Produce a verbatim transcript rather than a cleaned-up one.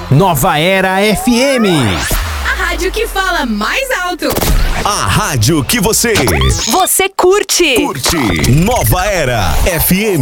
Nova Era F M. A rádio que fala mais alto. A rádio que você... Você curte. Curte. Nova Era F M.